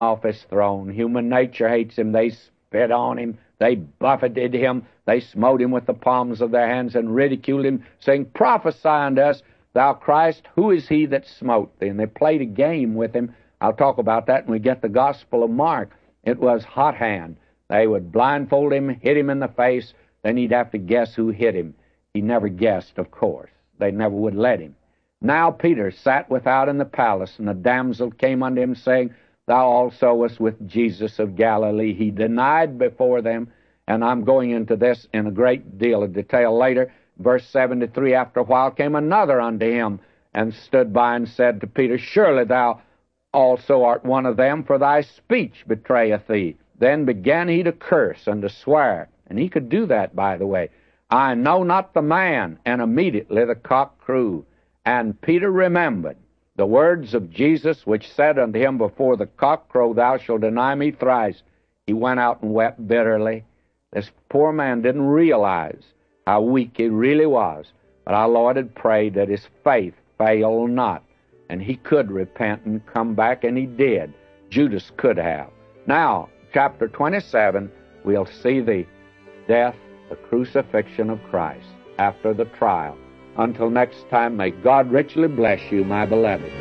off his throne. Human nature hates him. They spit on him. They buffeted him. They smote him with the palms of their hands and ridiculed him, saying, "Prophesy unto us, thou Christ, who is he that smote thee?" And they played a game with him. I'll talk about that when we get the Gospel of Mark. It was hot hand. They would blindfold him, hit him in the face, then he'd have to guess who hit him. He never guessed, of course. They never would let him. Now Peter sat without in the palace, and a damsel came unto him, saying, "Thou also wast with Jesus of Galilee." He denied before them, and I'm going into this in a great deal of detail later. Verse 73, after a while came another unto him, and stood by and said to Peter, "Surely thou also art one of them, for thy speech betrayeth thee." Then began he to curse and to swear, and he could do that, by the way. "I know not the man." And immediately the cock crew. And Peter remembered the words of Jesus, which said unto him, "Before the cock crow, thou shalt deny me thrice." He went out and wept bitterly. This poor man didn't realize how weak he really was. But our Lord had prayed that his faith fail not. And he could repent and come back, and he did. Judas could have. Now, chapter 27, we'll see the death, the crucifixion of Christ after the trial. Until next time, may God richly bless you, my beloved.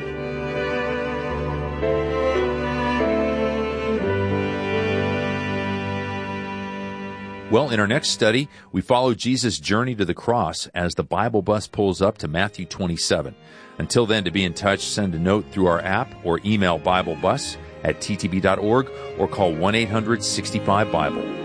Well, in our next study, we follow Jesus' journey to the cross as the Bible bus pulls up to Matthew 27. Until then, to be in touch, send a note through our app or email BibleBus@ttb.org or call 1-800-65-BIBLE.